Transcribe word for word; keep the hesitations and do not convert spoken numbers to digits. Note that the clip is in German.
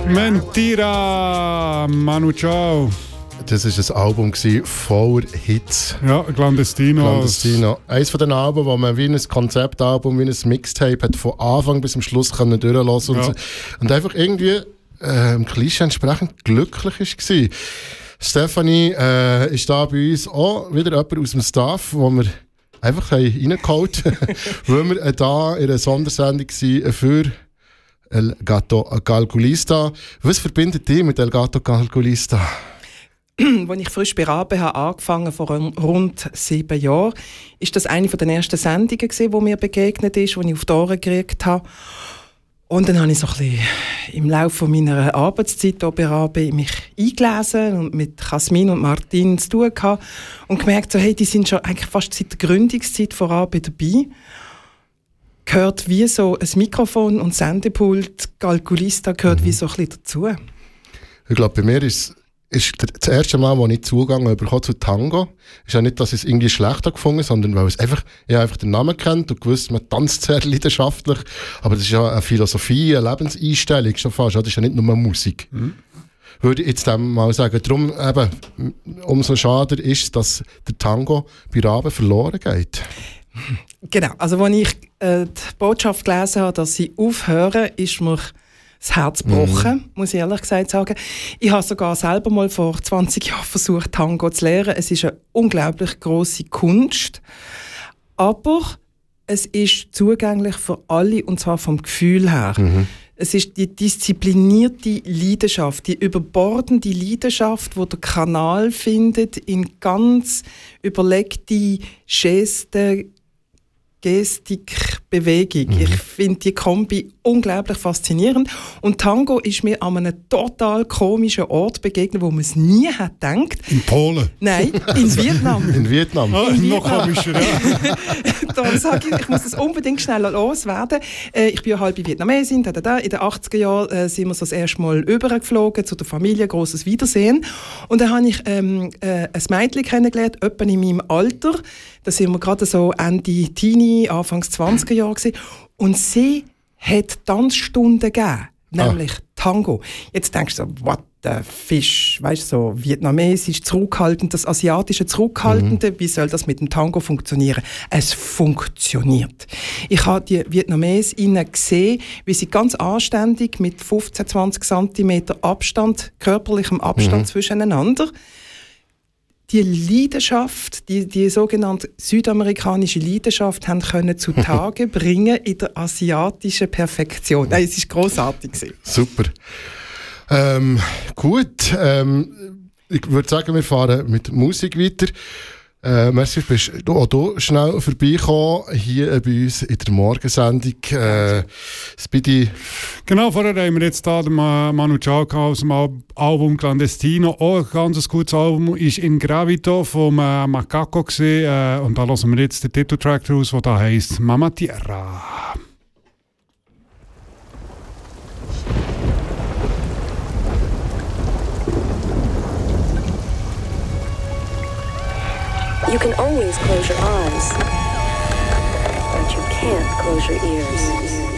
Mentira, Manu Chao. Das war ein Album voller Hits. Ja, Clandestino. Clandestino. Eines von den Alben, wo man wie ein Konzeptalbum, wie ein Mixtape hat, von Anfang bis zum Schluss können durchlassen ja. und, und einfach irgendwie äh, im Klischee entsprechend glücklich war. Stefanie äh, ist da bei uns auch wieder jemand aus dem Staff, wo wir einfach reingeholt haben, weil wir äh, da in einer Sondersendung waren für El Gato Calculista. Was verbindet dich mit El Gato Calculista? Als ich frisch bei Rabe habe, angefangen vor rund sieben Jahren, ist das eine der ersten Sendungen gewesen, die mir begegnet ist, die ich auf die Ohren gekriegt habe. Und dann habe ich so ein bisschen im Laufe meiner Arbeitszeit hier bei Rabe mich eingelesen und mit Jasmin und Martin zu tun gehabt und gemerkt, so, hey, die sind schon eigentlich fast seit der Gründungszeit von Rabe dabei. Gehört wie so ein Mikrofon und Sendepult, Calculista gehört mhm. wie so ein bisschen dazu. Ich glaube, bei mir ist ist das erste Mal, als ich Zugang bekommen zu Tango, ist ja nicht, dass ich es irgendwie schlechter gefunden habe, sondern weil es einfach, ich einfach den Namen kennt und gewusst, man tanzt sehr leidenschaftlich. Aber das ist ja eine Philosophie, eine Lebenseinstellung schon fast. Das ist ja nicht nur Musik. Mhm. Würde ich jetzt mal sagen. Darum eben, umso schade ist, dass der Tango bei Rabe verloren geht. Genau. Also, als ich äh, die Botschaft gelesen habe, dass sie aufhören, ist mir das Herz gebrochen, mm. muss ich ehrlich gesagt sagen. Ich habe sogar selber mal vor zwanzig Jahren versucht, Tango zu lernen. Es ist eine unglaublich grosse Kunst. Aber es ist zugänglich für alle, und zwar vom Gefühl her. Mm-hmm. Es ist die disziplinierte Leidenschaft, die überbordende Leidenschaft, die der Kanal findet, in ganz überlegte Gesten, Gestik, Bewegung. Mhm. Ich finde die Kombi unglaublich faszinierend. Und Tango ist mir an einem total komischen Ort begegnet, wo man es nie hat gedacht. In Polen? Nein, in Vietnam. In Vietnam. Ah, in Vietnam. Noch komischer, ja. Darum sage ich, ich muss das unbedingt schneller loswerden. Äh, ich bin ja halb Vietnamesin. Da, da, da. In den achtziger Jahren äh, sind wir so das erste Mal übergeflogen zu der Familie, grosses Wiedersehen. Und dann habe ich ähm, äh, ein Mädchen kennengelernt, etwa in meinem Alter. Da sind wir gerade so Ende Teenie, Anfangs zwanziger Jahre gewesen. Und sie hat Tanzstunden gegeben, nämlich ah. Tango. Jetzt denkst du so, what the fish, weißt du, so vietnamesisch zurückhaltend, das asiatische zurückhaltende, mhm. wie soll das mit dem Tango funktionieren? Es funktioniert. Ich habe die Vietnamesinnen gesehen, wie sie ganz anständig mit fünfzehn, zwanzig Zentimeter Abstand, körperlichem Abstand mhm. zwischeneinander, die Leidenschaft, die, die sogenannte südamerikanische Leidenschaft, haben können zutage bringen in der asiatischen Perfektion. Nein, es war grossartig. Super. Ähm, gut, ähm, ich würde sagen, wir fahren mit Musik weiter. Äh, merci, bist du auch du schnell vorbeigekommen, hier bei uns in der Morgensendung. Äh, Speedy. Genau, vorher haben wir jetzt hier den Manu Chao aus dem Album Clandestino. Auch ein ganz gutes Album ist In Gravito vom äh, Macaco gesehen. Äh, und da hören wir jetzt den Titeltrack raus, der da heisst Mama Tierra. You can always close your eyes, but you can't close your ears.